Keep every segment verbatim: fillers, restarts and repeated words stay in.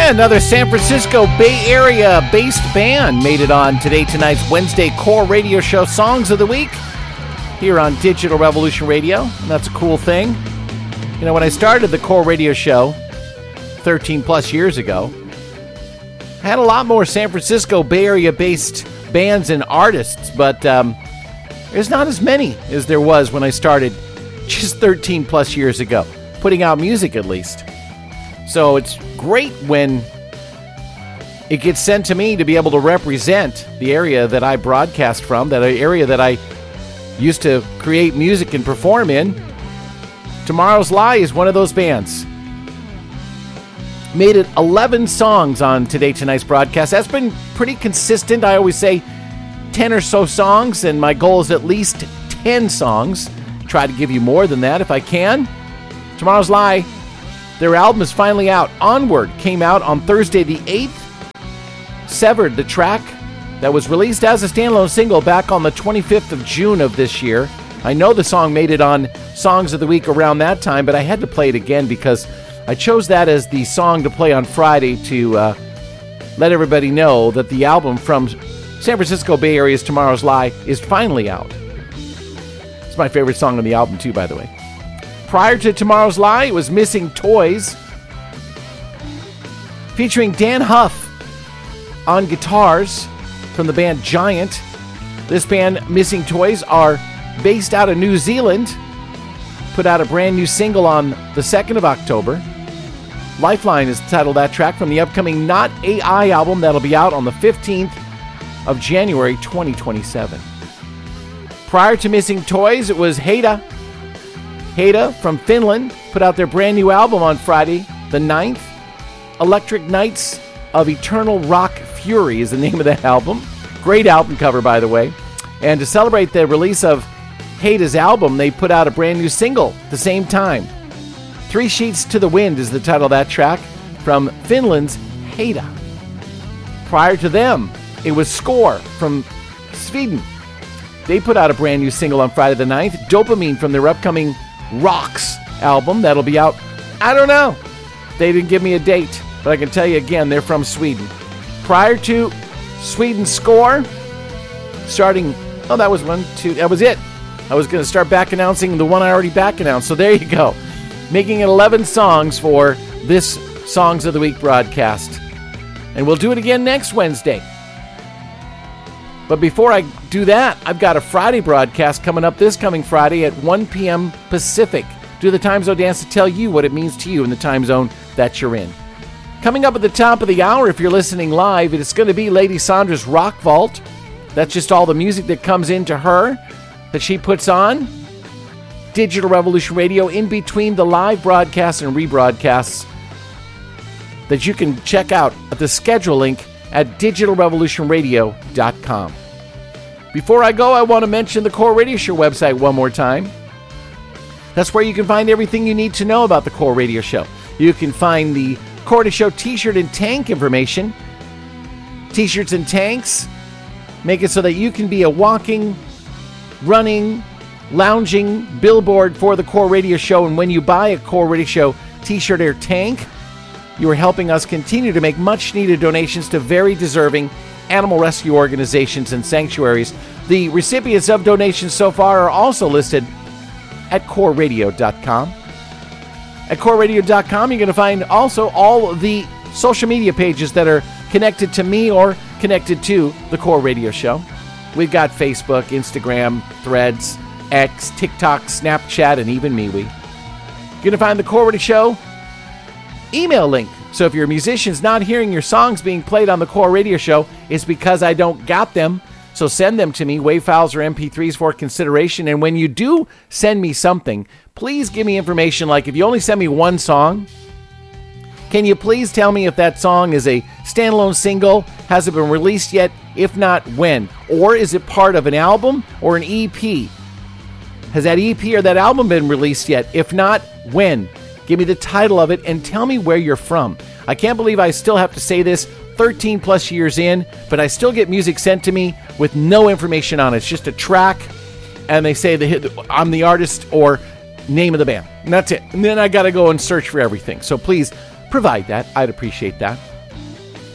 Yeah, another San Francisco Bay Area-based band made it on today, tonight's Wednesday Core Radio Show Songs of the Week here on Digital Revolution Radio, and that's a cool thing. You know, when I started the Core Radio Show thirteen plus years ago, I had a lot more San Francisco Bay Area-based bands and artists, but um, there's not as many as there was when I started just thirteen plus years ago, putting out music at least. So it's great when it gets sent to me to be able to represent the area that I broadcast from, that area that I used to create music and perform in. Tomorrow's Lie is one of those bands. Made it eleven songs on Today Tonight's broadcast. That's been pretty consistent. I always say ten or so songs, and my goal is at least ten songs. Try to give you more than that if I can. Tomorrow's Lie, their album is finally out. Onward came out on Thursday the eighth. Severed, the track that was released as a standalone single back on the twenty-fifth of June of this year. I know the song made it on Songs of the Week around that time, but I had to play it again because I chose that as the song to play on Friday to uh, let everybody know that the album from San Francisco Bay Area's Tomorrow's Lie is finally out. It's my favorite song on the album too, by the way. Prior to Tomorrow's Lie, it was Missing Toys, featuring Dan Huff on guitars from the band Giant. This band, Missing Toys, are based out of New Zealand. Put out a brand new single on the second of October. Lifeline is the title of that track from the upcoming Not A I album that'll be out on the fifteenth of January twenty twenty-seven. Prior to Missing Toys, it was Heida. Heida from Finland put out their brand new album on Friday the ninth. Electric Nights of Eternal Rock Fury is the name of that album. Great album cover, by the way. And to celebrate the release of Heida's album, they put out a brand new single at the same time. Three Sheets to the Wind is the title of that track from Finland's Heida. Prior to them, it was Score from Sweden. They put out a brand new single on Friday the ninth. Dopamine from their upcoming Rocks album that'll be out. I don't know. They didn't give me a date, but I can tell you again, they're from Sweden. Prior to Sweden's Score, starting, oh, that was one, two, that was it. I was going to start back announcing the one I already back announced, so there you go. Making it eleven songs for this Songs of the Week broadcast. And we'll do it again next Wednesday. But before I do that, I've got a Friday broadcast coming up this coming Friday at one p.m. Pacific. Do the time zone dance to tell you what it means to you in the time zone that you're in. Coming up at the top of the hour, if you're listening live, it's going to be Lady Sandra's Rock Vault. That's just all the music that comes into her that she puts on. Digital Revolution Radio in between the live broadcasts and rebroadcasts that you can check out at the schedule link at digital revolution radio dot com. Before I go, I want to mention the Core Radio Show website one more time. That's where you can find everything you need to know about the Core Radio Show. You can find the Core Radio Show t-shirt and tank information. T-shirts and tanks make it so that you can be a walking, running, lounging billboard for the Core Radio Show. And when you buy a Core Radio Show t-shirt or tank, you are helping us continue to make much-needed donations to very deserving animal rescue organizations and sanctuaries. The recipients of donations so far are also listed at core radio dot com. At core radio dot com, you're going to find also all the social media pages that are connected to me or connected to the Core Radio Show. We've got Facebook, Instagram, Threads, X, TikTok, Snapchat, and even MeWe. You're going to find the Core Radio Show email link. So if your musician's not hearing your songs being played on the Core Radio Show, it's because I don't got them. So send them to me, WAV files or M P threes for consideration. And when you do send me something, please give me information like if you only send me one song, can you please tell me if that song is a standalone single? Has it been released yet? If not, when? Or is it part of an album or an E P? Has that E P or that album been released yet? If not, when? Give me the title of it and tell me where you're from. I can't believe I still have to say this thirteen plus years in, but I still get music sent to me with no information on it. It's just a track, and they say the hit, I'm the artist or name of the band. And that's it. And then I got to go and search for everything. So please provide that. I'd appreciate that.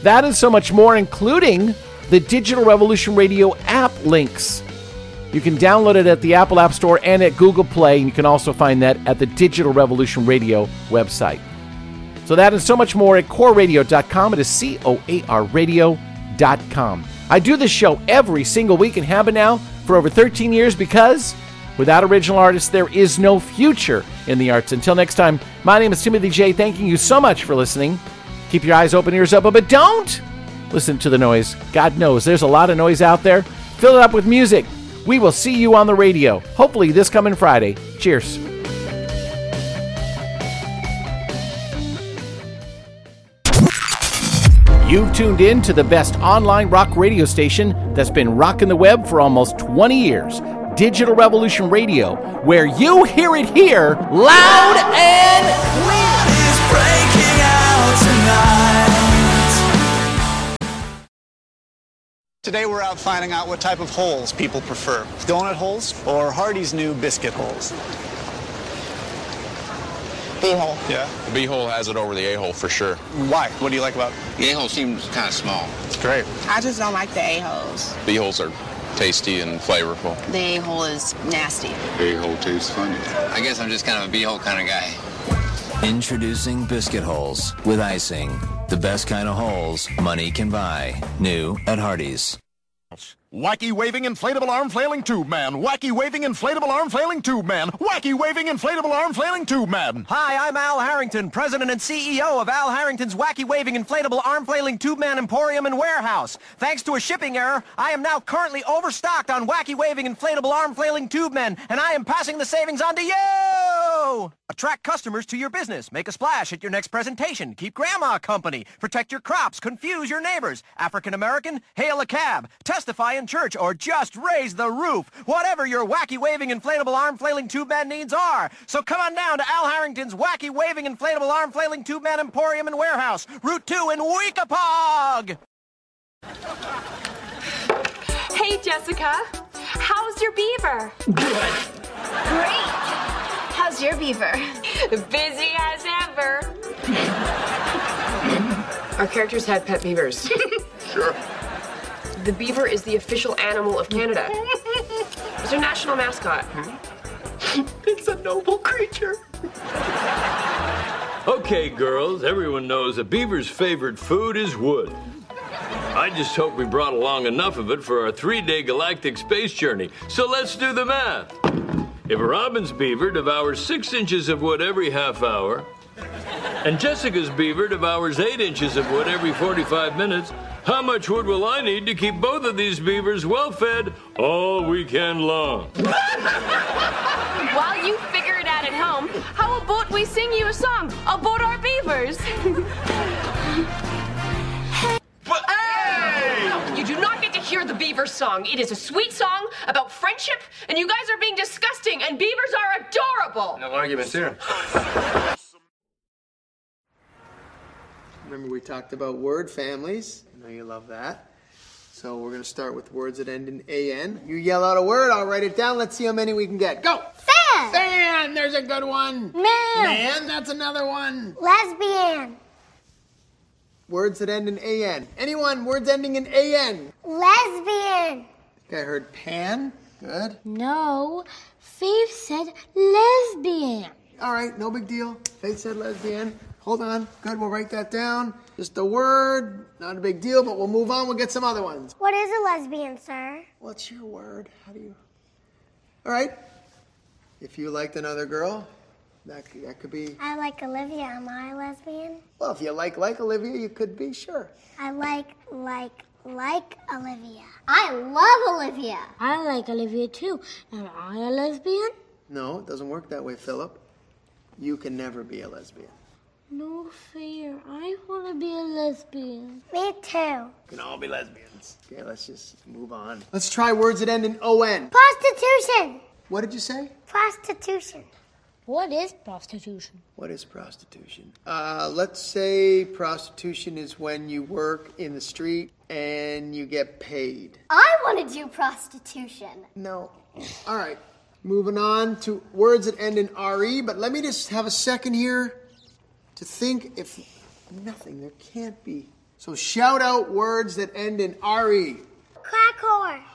That and so much more, including the Digital Revolution Radio app links. You can download it at the Apple App Store and at Google Play, and you can also find that at the Digital Revolution Radio website. So that and so much more at core radio dot com. It is C O A R radio dot com. I do this show every single week and have been now for over thirteen years because without original artists, there is no future in the arts. Until next time, my name is Timothy J. Thanking you so much for listening. Keep your eyes open, ears open, but don't listen to the noise. God knows there's a lot of noise out there. Fill it up with music. We will see you on the radio, hopefully this coming Friday. Cheers. You've tuned in to the best online rock radio station that's been rocking the web for almost twenty years. Digital Revolution Radio, where you hear it here, loud and clear. What is breaking out tonight? Today we're out finding out what type of holes people prefer. Donut holes or Hardee's new biscuit holes? B-hole. Yeah? The B-hole has it over the A-hole for sure. Why? What do you like about it? The A-hole seems kind of small. It's great. I just don't like the A-holes. B-holes are tasty and flavorful. The A-hole is nasty. A-hole tastes funny. I guess I'm just kind of a B-hole kind of guy. Introducing Biscuit Holes with icing. The best kind of holes money can buy. New at Hardee's. Wacky waving inflatable arm flailing tube man. Wacky waving inflatable arm flailing tube man. Wacky waving inflatable arm flailing tube man. Hi, I'm Al Harrington, president and C E O of Al Harrington's Wacky Waving Inflatable Arm Flailing Tube Man Emporium and Warehouse. Thanks to a shipping error, I am now currently overstocked on Wacky Waving Inflatable Arm Flailing Tube Men, and I am passing the savings on to you! Attract customers to your business. Make a splash at your next presentation. Keep grandma company. Protect your crops. Confuse your neighbors. African American, hail a cab. Testify in church or just raise the roof. Whatever your wacky waving inflatable arm flailing tube man needs are. So come on down to Al Harrington's Wacky Waving Inflatable Arm Flailing Tube Man Emporium and Warehouse, Route two in Weekapaug. Hey, Jessica. How's your beaver? Good. Great. How's your beaver? Busy as ever. Our characters had pet beavers. Sure. The beaver is the official animal of Canada. It's their national mascot. It's a noble creature. Okay, girls, everyone knows a beaver's favorite food is wood. I just hope we brought along enough of it for our three-day galactic space journey. So let's do the math. If Robin's beaver devours six inches of wood every half hour, and Jessica's beaver devours eight inches of wood every forty-five minutes, how much wood will I need to keep both of these beavers well-fed all weekend long? While you figure it out at home, how about we sing you a song about our beavers? But, hey! You do not get to hear the beaver song. It is a sweet song about friendship, and you guys are being disgusting, and beavers are adorable. No arguments here. Remember we talked about word families. I know you love that. So we're going to start with words that end in A N. You yell out a word, I'll write it down. Let's see how many we can get. Go! Fan! Fan! There's a good one. Man! Man, that's another one. Lesbian. Words that end in A N. Anyone, words ending in A N. Lesbian. Okay, I heard pan. Good. No, Faith said lesbian. All right, no big deal. Faith said lesbian. Hold on. Good, we'll write that down. Just a word, not a big deal, but we'll move on. We'll get some other ones. What is a lesbian, sir? What's your word? How do you... All right. If you liked another girl, that could, that could be... I like Olivia. Am I a lesbian? Well, if you like like Olivia, you could be, sure. I like, like, like Olivia. I love Olivia. I like Olivia, too. Am I a lesbian? No, it doesn't work that way, Philip. You can never be a lesbian. No fair. I want to be a lesbian. Me too. We can all be lesbians. Okay, let's just move on. Let's try words that end in O N. Prostitution. What did you say? Prostitution. What is prostitution? What is prostitution? Uh, let's say prostitution is when you work in the street and you get paid. I want to do prostitution. No. All right. Moving on to words that end in R E, but let me just have a second here to think if nothing, there can't be So shout out words that end in R E. Crack whore.